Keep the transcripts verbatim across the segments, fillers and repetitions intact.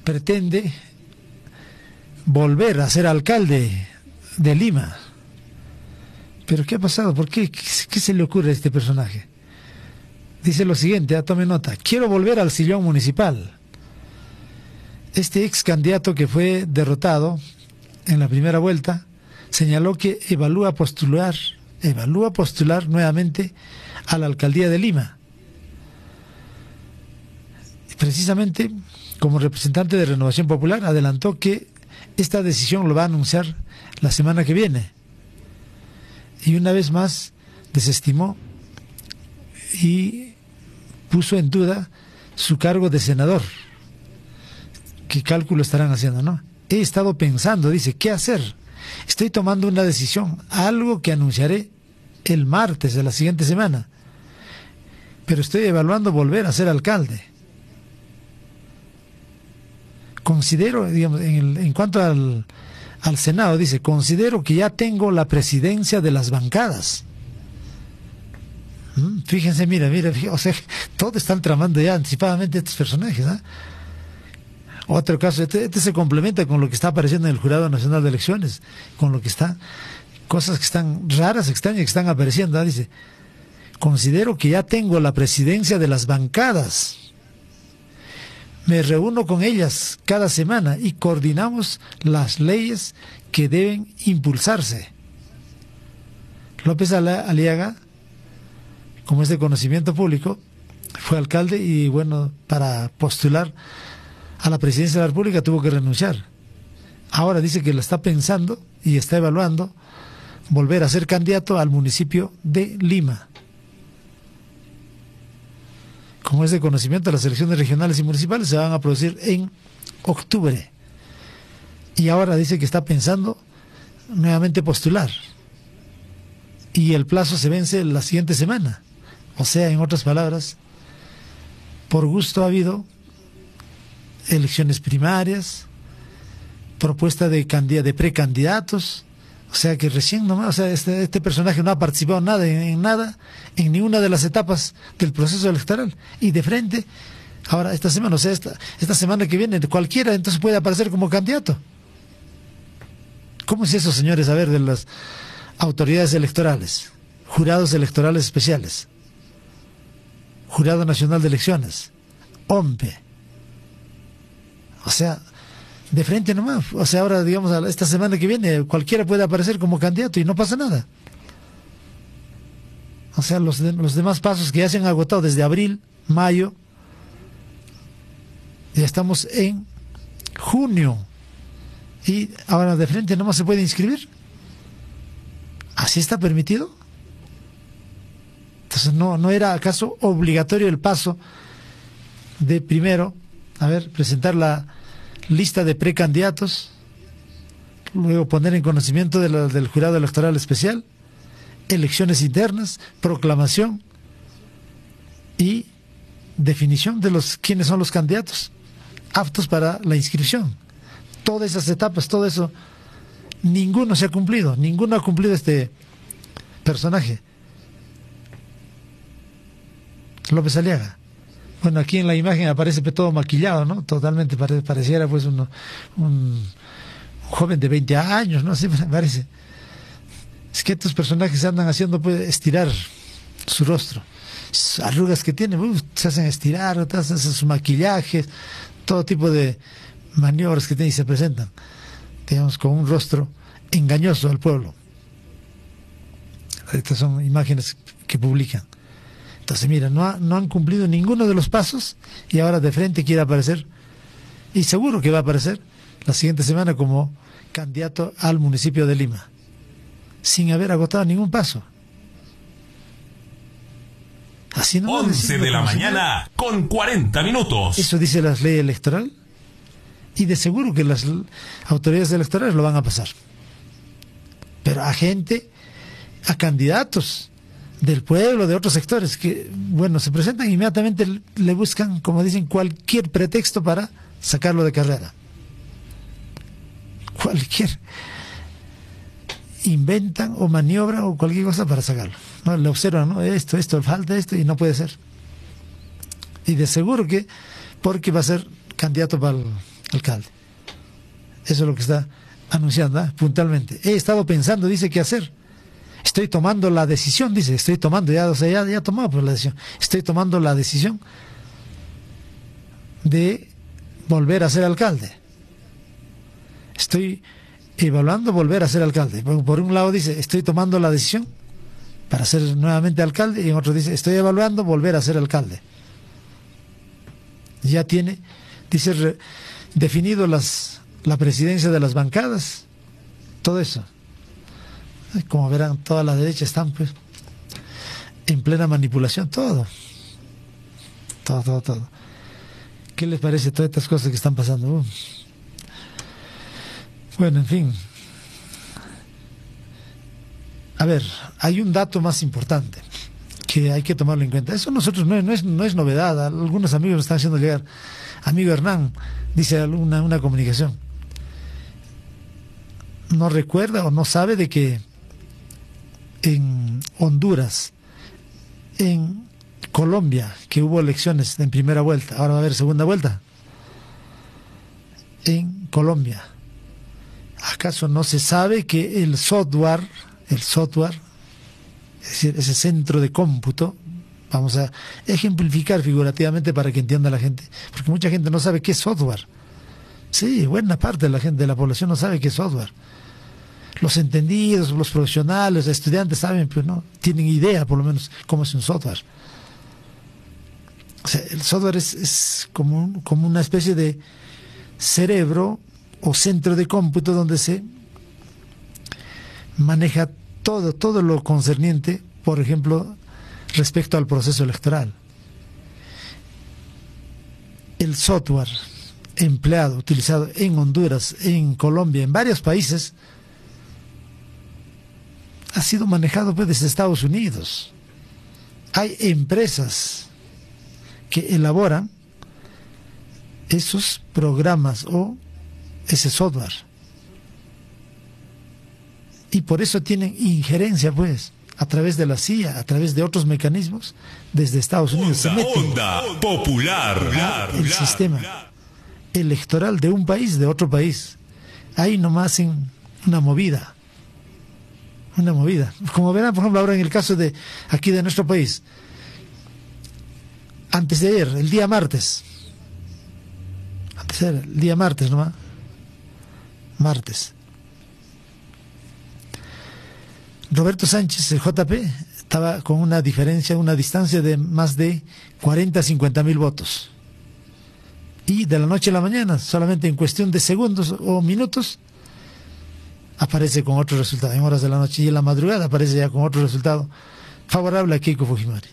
pretende volver a ser alcalde de Lima. ¿Pero qué ha pasado? ¿Por qué? ¿Qué, qué se le ocurre a este personaje? Dice lo siguiente, ah, tome nota: quiero volver al sillón municipal. Este ex candidato que fue derrotado en la primera vuelta señaló que evalúa postular, evalúa postular nuevamente a la alcaldía de Lima. Precisamente, como representante de Renovación Popular, adelantó que esta decisión lo va a anunciar la semana que viene. Y una vez más desestimó y puso en duda su cargo de senador. ¿Qué cálculo estarán haciendo, no? He estado pensando, dice, ¿qué hacer? Estoy tomando una decisión, algo que anunciaré el martes de la siguiente semana. Pero estoy evaluando volver a ser alcalde. Considero, digamos, en, el, en cuanto al, al Senado, dice, considero que ya tengo la presidencia de las bancadas. ¿Mm? Fíjense, mira, mira, fíjense, o sea, todos están tramando ya anticipadamente estos personajes, ¿eh? Otro caso, este, este se complementa con lo que está apareciendo en el Jurado Nacional de Elecciones, con lo que está, cosas que están raras, extrañas, que están apareciendo, ¿eh? Dice, considero que ya tengo la presidencia de las bancadas. Me reúno con ellas cada semana y coordinamos las leyes que deben impulsarse. López Aliaga, como es de conocimiento público, fue alcalde y, bueno, para postular a la presidencia de la República tuvo que renunciar. Ahora dice que lo está pensando y está evaluando volver a ser candidato al municipio de Lima. Como es de conocimiento, las elecciones regionales y municipales se van a producir en octubre. Y ahora dice que está pensando nuevamente postular. Y el plazo se vence la siguiente semana. O sea, en otras palabras, por gusto ha habido elecciones primarias, propuesta de, de precandidatos. O sea que recién nomás, o sea, este, este personaje no ha participado en nada, en, en nada, en ninguna de las etapas del proceso electoral. Y de frente, ahora esta semana, o sea, esta, esta semana que viene, cualquiera entonces puede aparecer como candidato. ¿Cómo es eso, señores? A ver, de las autoridades electorales, jurados electorales especiales, Jurado Nacional de Elecciones, O M P E. O sea, de frente nomás, o sea, ahora digamos esta semana que viene cualquiera puede aparecer como candidato y no pasa nada. O sea, los, de, los demás pasos que ya se han agotado desde abril, mayo, ya estamos en junio y ahora de frente nomás se puede inscribir. ¿Así está permitido? Entonces, ¿no, no era acaso obligatorio el paso de primero, a ver, presentar la lista de precandidatos, luego poner en conocimiento de la, del Jurado Electoral Especial, elecciones internas, proclamación y definición de los quiénes son los candidatos aptos para la inscripción? Todas esas etapas, todo eso, ninguno se ha cumplido, ninguno ha cumplido este personaje, López Aliaga. Bueno, aquí en la imagen aparece todo maquillado, ¿no? Totalmente pare, pareciera pues un, un joven de veinte años, ¿no? Así me parece. Es que estos personajes andan haciendo pues estirar su rostro. Sus arrugas que tienen, uh, se hacen estirar, se hacen sus maquillajes, todo tipo de maniobras que tienen y se presentan, digamos, con un rostro engañoso al pueblo. Estas son imágenes que publican. Entonces, mira, no, ha, no han cumplido ninguno de los pasos y ahora de frente quiere aparecer, y seguro que va a aparecer la siguiente semana como candidato al municipio de Lima, sin haber agotado ningún paso. Así no. once de la mañana con cuarenta minutos. Eso dice la ley electoral y de seguro que las autoridades electorales lo van a pasar. Pero a gente, a candidatos del pueblo, de otros sectores, que, bueno, se presentan inmediatamente, le buscan, como dicen, cualquier pretexto para sacarlo de carrera. Cualquier. Inventan o maniobran o cualquier cosa para sacarlo. ¿No? Le observan, ¿no? Esto, esto, falta esto y no puede ser. Y de seguro que, porque va a ser candidato para el, alcalde. Eso es lo que está anunciando, ¿eh? Puntualmente. He estado pensando, dice, qué hacer. Estoy tomando la decisión, dice, estoy tomando, ya, o sea, ya, ya he tomado pues, la decisión. Estoy tomando la decisión de volver a ser alcalde. Estoy evaluando volver a ser alcalde. Por, por un lado dice, estoy tomando la decisión para ser nuevamente alcalde, y en otro dice, estoy evaluando volver a ser alcalde. Ya tiene, dice, re, definido las, la presidencia de las bancadas, todo eso. Como verán, todas las derechas están pues en plena manipulación, todo. Todo, todo, todo. ¿Qué les parece todas estas cosas que están pasando? Uh. Bueno, en fin. A ver, hay un dato más importante que hay que tomarlo en cuenta. Eso nosotros no, no, es, no es novedad. Algunos amigos nos están haciendo llegar. Amigo Hernán, dice una, una comunicación. No recuerda o no sabe de que en Honduras, en Colombia, que hubo elecciones en primera vuelta, ahora va a haber segunda vuelta. En Colombia, ¿acaso no se sabe que el software, el software, es decir, ese centro de cómputo, vamos a ejemplificar figurativamente para que entienda la gente, porque mucha gente no sabe qué es software. Sí, buena parte de la gente de la población no sabe qué es software. Los entendidos, los profesionales, los estudiantes saben, pero no tienen idea, por lo menos, cómo es un software. O sea, el software es, es como, un, como una especie de cerebro o centro de cómputo donde se maneja todo, todo lo concerniente, por ejemplo, respecto al proceso electoral. El software empleado, utilizado en Honduras, en Colombia, en varios países, ha sido manejado pues desde Estados Unidos. Hay empresas que elaboran esos programas o ese software. Y por eso tienen injerencia pues a través de la C I A, a través de otros mecanismos desde Estados Unidos. Se mete onda popular el sistema electoral de un país, de otro país. Ahí nomás hacen una movida. Una movida. Como verán, por ejemplo, ahora en el caso de aquí de nuestro país, antes de ayer, el día martes, antes de ayer, el día martes nomás, martes, Roberto Sánchez, el J P, estaba con una diferencia, una distancia de más de cuarenta a cincuenta mil votos. Y de la noche a la mañana, solamente en cuestión de segundos o minutos, aparece con otro resultado, en horas de la noche, y en la madrugada aparece ya con otro resultado favorable a Keiko Fujimori.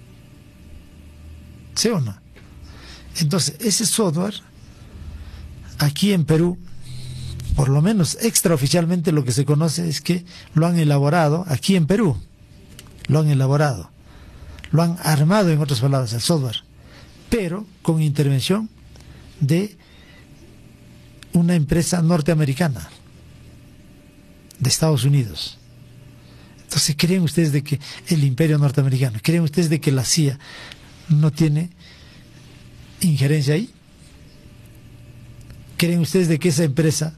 ¿Sí o no? Entonces, ese software, aquí en Perú, por lo menos extraoficialmente lo que se conoce es que lo han elaborado, aquí en Perú, lo han elaborado, lo han armado, en otras palabras, el software, pero con intervención de una empresa norteamericana, de Estados Unidos. Entonces, ¿creen ustedes de que el imperio norteamericano, creen ustedes de que la C I A no tiene injerencia ahí? ¿Creen ustedes de que esa empresa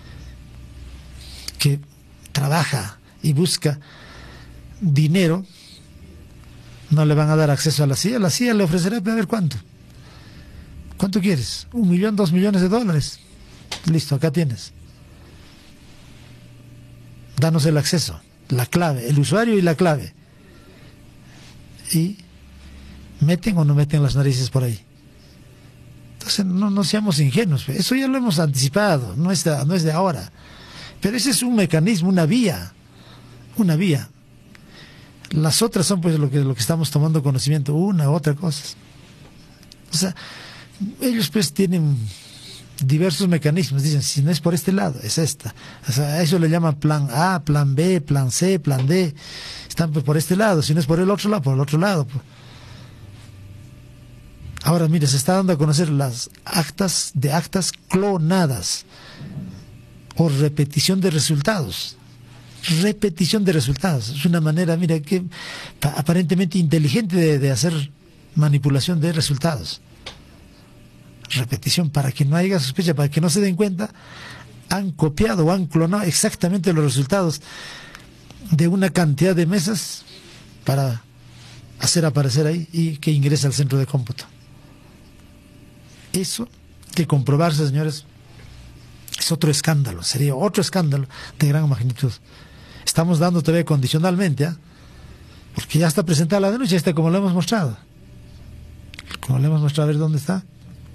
que trabaja y busca dinero no le van a dar acceso a la C I A? La C I A le ofrecerá, a ver cuánto. ¿Cuánto quieres? ¿Un millón, dos millones de dólares? Listo, acá tienes. Danos el acceso, la clave, el usuario y la clave. Y meten o no meten las narices por ahí. Entonces no, no seamos ingenuos. Eso ya lo hemos anticipado, no es de, no es de ahora. Pero ese es un mecanismo, una vía. Una vía. Las otras son pues lo que, lo que estamos tomando conocimiento, una, otra cosa. O sea, ellos pues tienen diversos mecanismos, dicen, si no es por este lado, es esta. O sea, a eso le llaman plan A, plan B, plan C, plan D. Están pues por este lado, si no es por el otro lado, por el otro lado. Pues. Ahora, mire, se está dando a conocer las actas de actas clonadas o repetición de resultados. Repetición de resultados. Es una manera, mira, que aparentemente inteligente de, de hacer manipulación de resultados. repetición, para que no haya sospecha, para que no se den cuenta, han copiado o han clonado exactamente los resultados de una cantidad de mesas para hacer aparecer ahí y que ingrese al centro de cómputo. Eso, que comprobarse, señores, es otro escándalo, sería otro escándalo de gran magnitud. Estamos dando todavía condicionalmente, ¿eh? Porque ya está presentada la denuncia, está como lo hemos mostrado. Como lo hemos mostrado, a ver dónde está.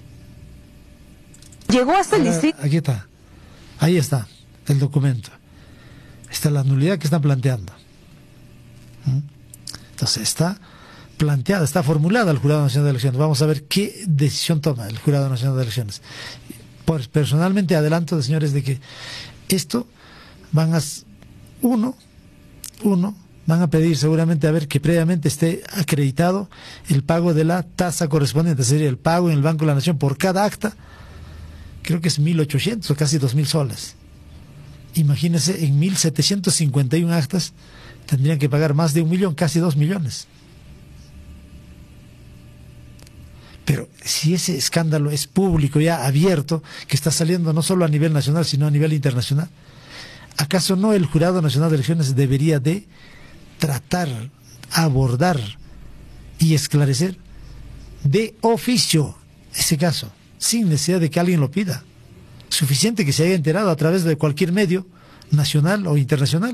Llegó hasta el distrito. Aquí está. Ahí está el documento. Está la nulidad que están planteando. ¿Mm? Entonces está planteada, está formulada el Jurado Nacional de Elecciones. Vamos a ver qué decisión toma el Jurado Nacional de Elecciones. Pues personalmente adelanto, señores, de que esto van a uno, uno van a pedir seguramente a ver que previamente esté acreditado el pago de la tasa correspondiente, sería el pago en el Banco de la Nación por cada acta. Creo que es mil ochocientos o casi dos mil soles. Imagínense, en mil setecientos cincuenta y uno actas tendrían que pagar más de un millón, casi dos millones. Pero si ese escándalo es público, ya abierto, que está saliendo no solo a nivel nacional, sino a nivel internacional, ¿acaso no el Jurado Nacional de Elecciones debería de tratar, abordar y esclarecer de oficio ese caso, sin necesidad de que alguien lo pida? Suficiente que se haya enterado a través de cualquier medio, nacional o internacional,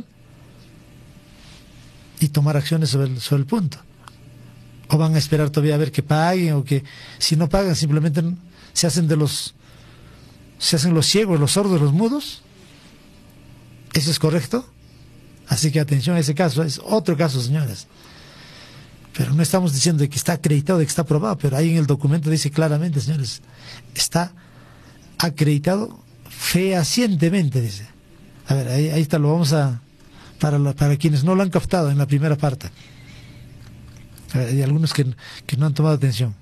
y tomar acciones sobre el, sobre el punto. ¿O van a esperar todavía a ver que paguen, o que si no pagan simplemente se hacen de los se hacen los ciegos, los sordos, los mudos? ¿Eso es correcto? Así que atención a ese caso, es otro caso, señores. Pero no estamos diciendo de que está acreditado, de que está aprobado, pero ahí en el documento dice claramente, señores, está acreditado fehacientemente, dice. A ver, ahí, ahí está, lo vamos a... Para, la, para quienes no lo han captado en la primera parte. Hay algunos que, que no han tomado atención.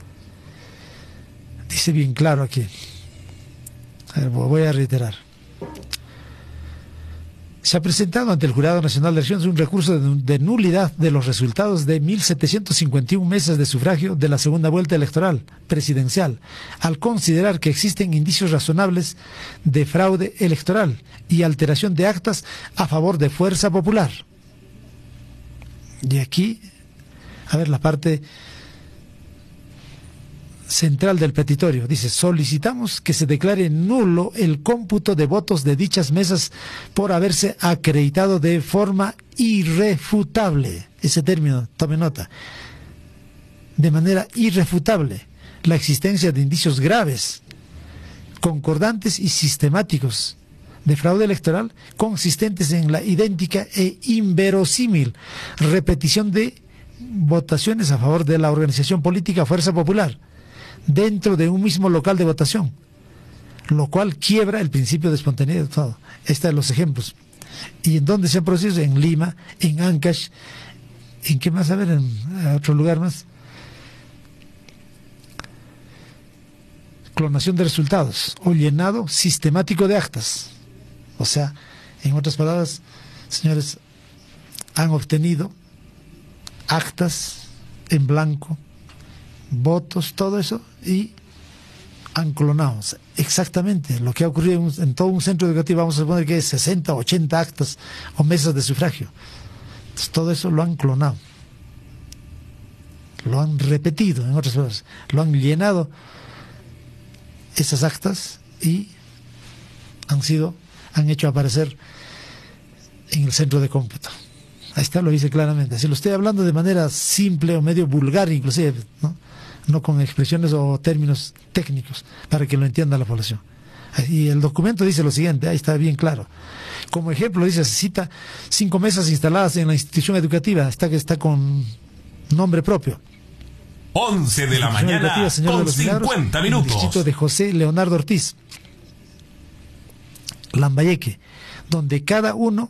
Dice bien claro aquí. A ver, voy a reiterar. Se ha presentado ante el Jurado Nacional de Elecciones un recurso de, de nulidad de los resultados de mil setecientos cincuenta y uno mesas de sufragio de la segunda vuelta electoral presidencial, al considerar que existen indicios razonables de fraude electoral y alteración de actas a favor de Fuerza Popular. Y aquí, a ver, la parte central del petitorio dice: solicitamos que se declare nulo el cómputo de votos de dichas mesas por haberse acreditado de forma irrefutable, ese término, tome nota, de manera irrefutable, la existencia de indicios graves, concordantes y sistemáticos de fraude electoral, consistentes en la idéntica e inverosímil repetición de votaciones a favor de la organización política Fuerza Popular dentro de un mismo local de votación, lo cual quiebra el principio de espontaneidad. Todo. Estos son los ejemplos. ¿Y en dónde se han producido? En Lima, en Ancash, ¿en qué más? A ver, en otro lugar más. Clonación de resultados o llenado sistemático de actas. O sea, en otras palabras, señores, han obtenido actas en blanco, votos, todo eso, y han clonado exactamente lo que ha ocurrido en, en todo un centro educativo. Vamos a suponer que es sesenta, ochenta actas o mesas de sufragio. Entonces, todo eso lo han clonado, lo han repetido, en otras palabras, lo han llenado esas actas y han sido, han hecho aparecer en el centro de cómputo. Ahí está, lo dice claramente. Si lo estoy hablando de manera simple o medio vulgar inclusive, ¿no? No con expresiones o términos técnicos, para que lo entienda la población. Y el documento dice lo siguiente, ahí está bien claro. Como ejemplo dice, se cita cinco mesas instaladas en la institución educativa, está que está con nombre propio. once de la mañana con cincuenta minutos. El distrito de José Leonardo Ortiz, Lambayeque, donde cada uno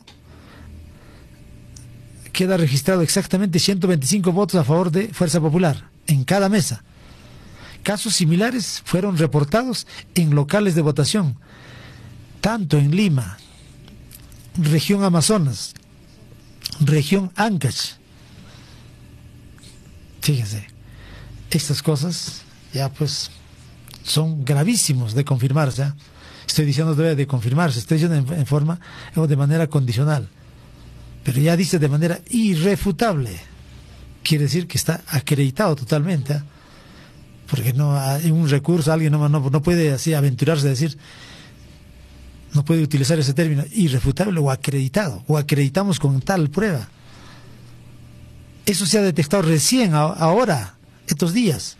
queda registrado exactamente ciento veinticinco votos a favor de Fuerza Popular en cada mesa. Casos similares fueron reportados en locales de votación, tanto en Lima, región Amazonas, región Ancash. Fíjense, estas cosas ya pues son gravísimos de confirmarse, ¿eh? Estoy diciendo de, de confirmarse, estoy diciendo en, en forma o de manera condicional, pero ya dice de manera irrefutable, quiere decir que está acreditado totalmente, ¿eh? Porque no hay un recurso, alguien no, no, no puede así aventurarse a decir, no puede utilizar ese término, irrefutable o acreditado, o acreditamos con tal prueba. Eso se ha detectado recién, ahora, estos días,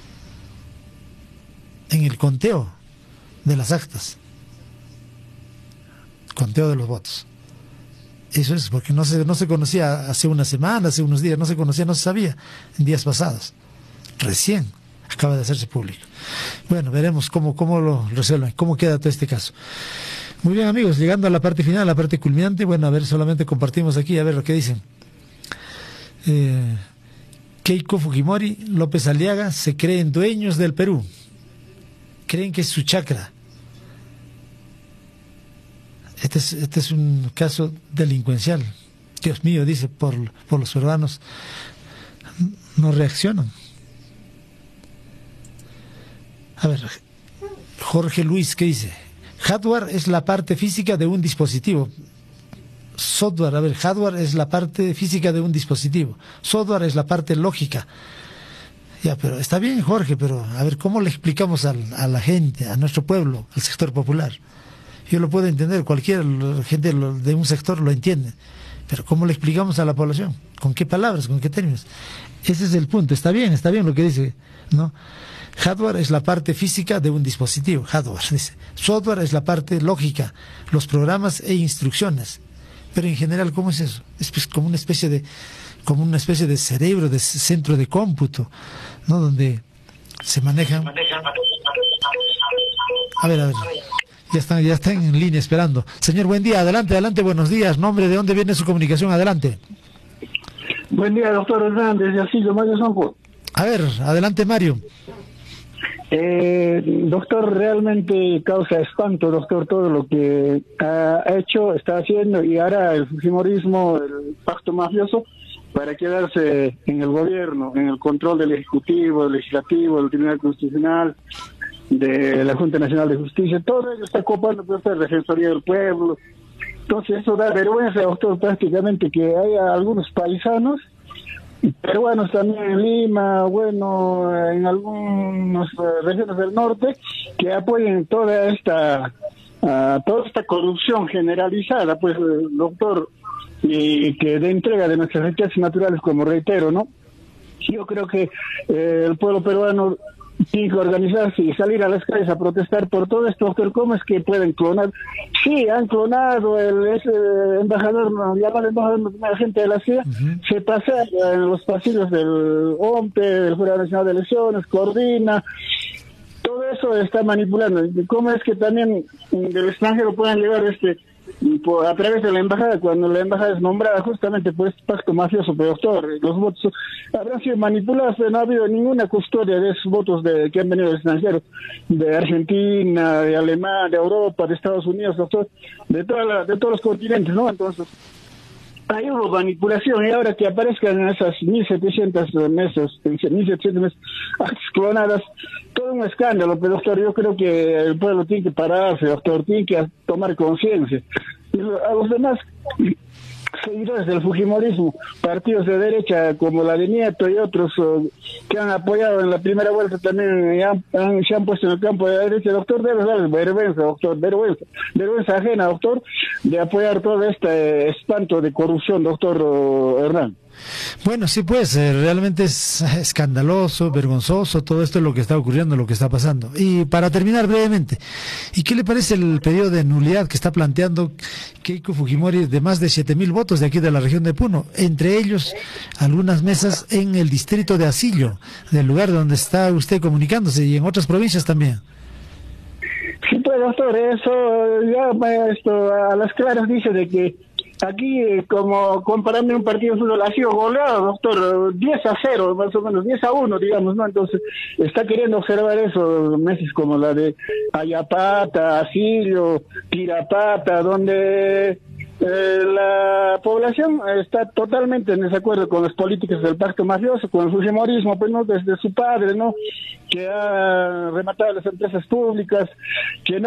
en el conteo de las actas, conteo de los votos. Eso es, porque no se, no se conocía hace una semana, hace unos días, no se conocía, no se sabía en días pasados. Recién acaba de hacerse público. Bueno, veremos cómo, cómo lo resuelven, cómo queda todo este caso. Muy bien, amigos, llegando a la parte final, a la parte culminante, bueno, a ver, solamente compartimos aquí, a ver lo que dicen. Eh, Keiko Fujimori, López Aliaga se creen dueños del Perú. Creen que es su chacra. Este es, este es un caso delincuencial. Dios mío, dice, por, por los peruanos no reaccionan. A ver, Jorge Luis, ¿qué dice? Hardware es la parte física de un dispositivo. Software, a ver, hardware es la parte física de un dispositivo. Software es la parte lógica. Ya, pero está bien, Jorge, pero a ver, ¿cómo le explicamos al, a la gente, a nuestro pueblo, al sector popular? Yo lo puedo entender, cualquier gente de un sector lo entiende, pero ¿cómo le explicamos a la población? ¿Con qué palabras, con qué términos? Ese es el punto. Está bien, está bien lo que dice, ¿no? Hardware es la parte física de un dispositivo, hardware, dice. Software es la parte lógica, los programas e instrucciones. Pero en general, ¿cómo es eso? Es pues como una especie de, como una especie de cerebro, de centro de cómputo, ¿no? Donde se manejan. A ver, a ver. Ya están, ya están en línea esperando. Señor, buen día, adelante, adelante, buenos días. Nombre, ¿de dónde viene su comunicación? Adelante. Buen día, doctor Hernández, de Asilo, Mario Sanford. A ver, adelante, Mario. Eh, doctor, realmente causa espanto, doctor, todo lo que ha hecho, está haciendo y hará el fujimorismo, el pacto mafioso, para quedarse en el gobierno, en el control del Ejecutivo, del Legislativo, del Tribunal Constitucional, de la Junta Nacional de Justicia. Todo ello está copando por esta Defensoría del Pueblo. Entonces eso da vergüenza, doctor, prácticamente que haya algunos paisanos peruanos también en Lima, bueno, en algunas regiones del norte, que apoyen toda esta uh, toda esta corrupción generalizada, pues, doctor, y que de entrega de nuestras riquezas naturales, como reitero, ¿no? Yo creo que eh, el pueblo peruano tiene que organizarse y salir a las calles a protestar por todo esto, doctor. ¿Cómo es que pueden clonar? Sí, han clonado el ese embajador, llamado embajador de la gente de la C I A, uh-huh. Se pasea en los pasillos del O M P E, del Jurado Nacional de Elecciones, coordina, todo eso está manipulando. ¿Cómo es que también del extranjero puedan llegar este por, a través de la embajada, cuando la embajada es nombrada justamente por este pacto mafioso, pero doctor, los votos habrán sido manipulados, pero no ha habido ninguna custodia de esos votos de que han venido del extranjero, de Argentina, de Alemania, de Europa, de Estados Unidos, doctor, de toda la, de todos los continentes, ¿no? Entonces, ahí hubo manipulación, y ahora que aparezcan esas mil setecientas mesas, mil setecientas mesas clonadas, todo un escándalo, pero doctor, yo creo que el pueblo tiene que pararse, doctor, tiene que tomar conciencia. Y a los demás seguidores del fujimorismo, partidos de derecha como la de Nieto y otros uh, que han apoyado en la primera vuelta también y han, han, se han puesto en el campo de la derecha, doctor, debe dar vergüenza, doctor, vergüenza, vergüenza ajena, doctor, de apoyar todo este espanto de corrupción, doctor uh, Hernán. Bueno, sí, pues, eh, realmente es escandaloso, vergonzoso todo esto es lo que está ocurriendo, lo que está pasando. Y para terminar brevemente, ¿y qué le parece el pedido de nulidad que está planteando Keiko Fujimori de más de siete mil votos de aquí de la región de Puno? Entre ellos, algunas mesas en el distrito de Asillo, del lugar donde está usted comunicándose, y en otras provincias también. Sí, pues, doctor, eso ya esto a las claras dice de que aquí, como comparando un partido de fútbol, ha sido goleado, doctor, diez a cero, más o menos, diez a uno, digamos, ¿no? Entonces, está queriendo observar eso, meses como la de Ayapata, Asillo, Tirapata, donde Eh, la población está totalmente en desacuerdo con las políticas del pacto mafioso, con el fujimorismo, pues no, desde su padre, ¿no? Que ha rematado las empresas públicas, que no